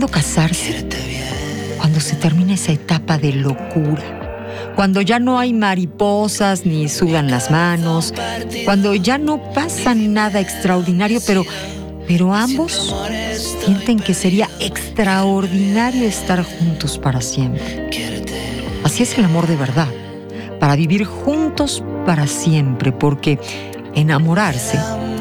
¿Cuándo casarse? Cuando se termine esa etapa de locura. Cuando ya no hay mariposas ni sudan las manos. Cuando ya no pasa nada extraordinario, pero ambos sienten que sería extraordinario estar juntos para siempre. Así es el amor de verdad, para vivir juntos para siempre, porque enamorarse